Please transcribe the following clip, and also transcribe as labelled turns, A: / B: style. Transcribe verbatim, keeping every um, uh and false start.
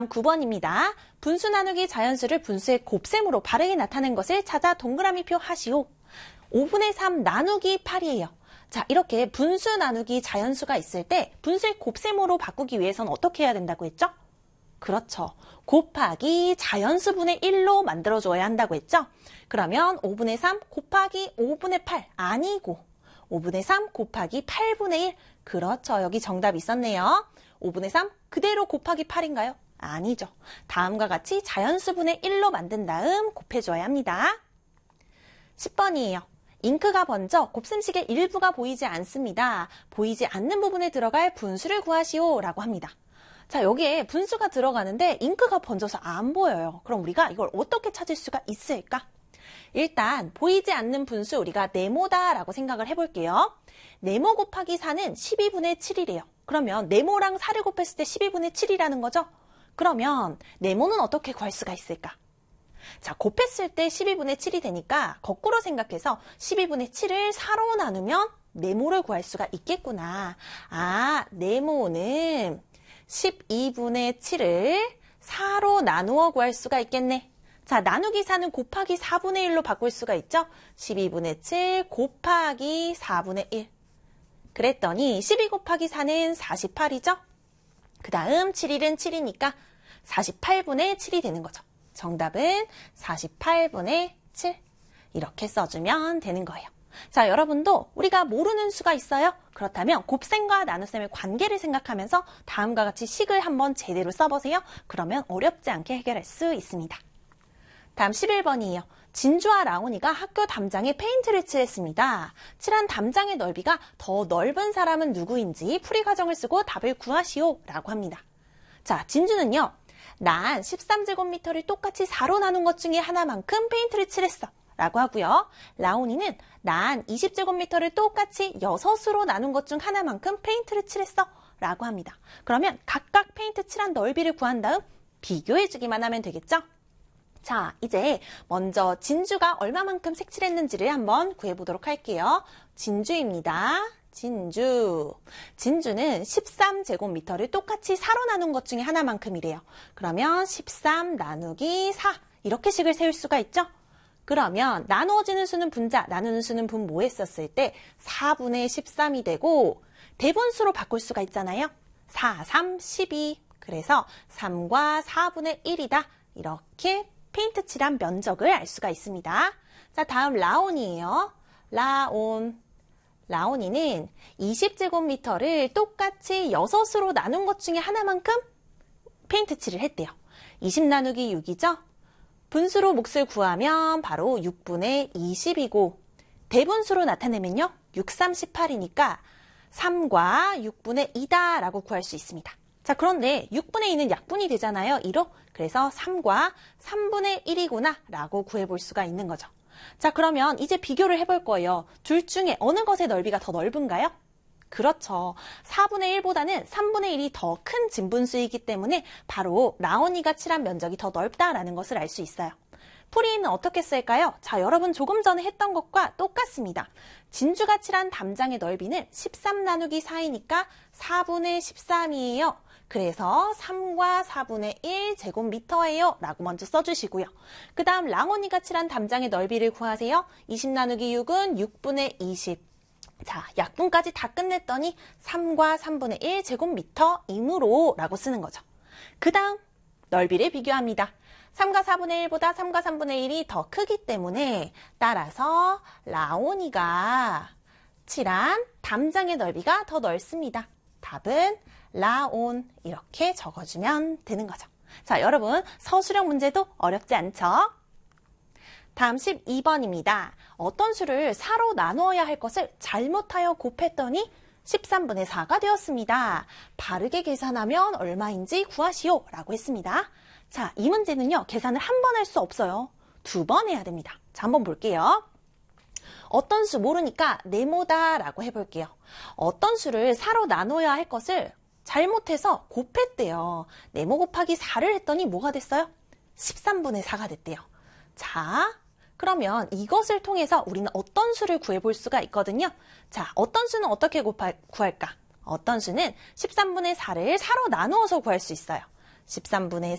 A: 구 번입니다. 분수 나누기 자연수를 분수의 곱셈으로 바르게 나타낸 것을 찾아 동그라미표 하시오. 오분의 삼 나누기 팔이에요. 자, 이렇게 분수 나누기 자연수가 있을 때 분수의 곱셈으로 바꾸기 위해서는 어떻게 해야 된다고 했죠? 그렇죠. 곱하기 자연수분의 일로 만들어줘야 한다고 했죠? 그러면 오분의 삼 곱하기 오분의 팔 아니고 오분의 삼 곱하기 팔분의 일. 그렇죠. 여기 정답 있었네요. 오분의 삼 그대로 곱하기 팔인가요? 아니죠. 다음과 같이 자연수분의 일로 만든 다음 곱해줘야 합니다. 십 번이에요. 잉크가 번져 곱셈식의 일부가 보이지 않습니다. 보이지 않는 부분에 들어갈 분수를 구하시오 라고 합니다. 자, 여기에 분수가 들어가는데 잉크가 번져서 안 보여요. 그럼 우리가 이걸 어떻게 찾을 수가 있을까? 일단 보이지 않는 분수 우리가 네모다라고 생각을 해볼게요. 네모 곱하기 사는 십이분의 칠이래요. 그러면 네모랑 사를 곱했을 때 십이분의 칠이라는 거죠? 그러면 네모는 어떻게 구할 수가 있을까? 자, 곱했을 때 십이분의 칠이 되니까 거꾸로 생각해서 십이분의 칠을 사로 나누면 네모를 구할 수가 있겠구나. 아, 네모는 십이분의 칠을 사로 나누어 구할 수가 있겠네. 자, 나누기 사는 곱하기 사분의 일로 바꿀 수가 있죠? 십이분의 칠 곱하기 사분의 일. 그랬더니 십이 곱하기 사는 사십팔이죠? 그 다음 칠일은 칠이니까 사십팔분의 칠이 되는 거죠. 정답은 사십팔분의 칠. 이렇게 써주면 되는 거예요. 자, 여러분도 우리가 모르는 수가 있어요? 그렇다면 곱셈과 나눗셈의 관계를 생각하면서 다음과 같이 식을 한번 제대로 써보세요. 그러면 어렵지 않게 해결할 수 있습니다. 다음 십일 번이에요. 진주와 라온이가 학교 담장에 페인트를 칠했습니다. 칠한 담장의 넓이가 더 넓은 사람은 누구인지 풀이 과정을 쓰고 답을 구하시오 라고 합니다. 자, 진주는요. 난 십삼 제곱미터를 똑같이 사로 나눈 것 중에 하나만큼 페인트를 칠했어 라고 하고요. 라온이는 난 이십 제곱미터를 똑같이 여섯으로 나눈 것 중 하나만큼 페인트를 칠했어 라고 합니다. 그러면 각각 페인트 칠한 넓이를 구한 다음 비교해주기만 하면 되겠죠? 자, 이제 먼저 진주가 얼마만큼 색칠했는지를 한번 구해보도록 할게요. 진주입니다. 진주. 진주는 십삼 제곱미터를 똑같이 사로 나눈 것 중에 하나만큼이래요. 그러면 십삼 나누기 사 이렇게 식을 세울 수가 있죠? 그러면 나누어지는 수는 분자, 나누는 수는 분모 했었을 때 사분의 십삼이 되고 대분수로 바꿀 수가 있잖아요. 사, 삼, 십이. 그래서 삼과 사분의 일이다. 이렇게 페인트 칠한 면적을 알 수가 있습니다. 자, 다음 라온이에요. 라온. 라온이는 이십 제곱미터를 똑같이 여섯으로 나눈 것 중에 하나만큼 페인트 칠을 했대요. 이십 나누기 육이죠? 분수로 몫을 구하면 바로 육분의 이십이고 대분수로 나타내면요. 육, 삼, 십팔이니까 삼과 육분의 이다 라고 구할 수 있습니다. 자, 그런데 육분의 이는 약분이 되잖아요. 이로. 그래서 삼과 삼분의 일이구나 라고 구해볼 수가 있는 거죠. 자, 그러면 이제 비교를 해볼 거예요. 둘 중에 어느 것의 넓이가 더 넓은가요? 그렇죠. 사분의 일보다는 삼분의 일이 더 큰 진분수이기 때문에 바로 라온이가 칠한 면적이 더 넓다라는 것을 알 수 있어요. 풀이는 어떻게 쓸까요? 자, 여러분 조금 전에 했던 것과 똑같습니다. 진주가 칠한 담장의 넓이는 십삼 나누기 사이니까 사분의 십삼이에요. 그래서 삼과 사분의 일 제곱미터예요 라고 먼저 써주시고요. 그 다음 라온이가 칠한 담장의 넓이를 구하세요. 이십 나누기 육은 육분의 이십. 자, 약분까지 다 끝냈더니 삼과 삼분의 일 제곱미터이므로 라고 쓰는 거죠. 그 다음 넓이를 비교합니다. 삼과 사분의 일보다 삼과 삼분의 일이 더 크기 때문에 따라서 라온이가 칠한 담장의 넓이가 더 넓습니다. 답은 라온 이렇게 적어주면 되는 거죠. 자, 여러분 서술형 문제도 어렵지 않죠? 다음 십이 번입니다. 어떤 수를 사로 나누어야 할 것을 잘못하여 곱했더니 십삼분의 사가 되었습니다. 바르게 계산하면 얼마인지 구하시오 라고 했습니다. 자, 이 문제는요. 계산을 한 번 할 수 없어요. 두 번 해야 됩니다. 자, 한번 볼게요. 어떤 수 모르니까 네모다 라고 해볼게요. 어떤 수를 사로 나눠야 할 것을 잘못해서 곱했대요. 네모 곱하기 사를 했더니 뭐가 됐어요? 십삼분의 사가 됐대요. 자, 그러면 이것을 통해서 우리는 어떤 수를 구해볼 수가 있거든요. 자, 어떤 수는 어떻게 곱할, 구할까? 어떤 수는 십삼분의 사를 사로 나누어서 구할 수 있어요. 십삼분의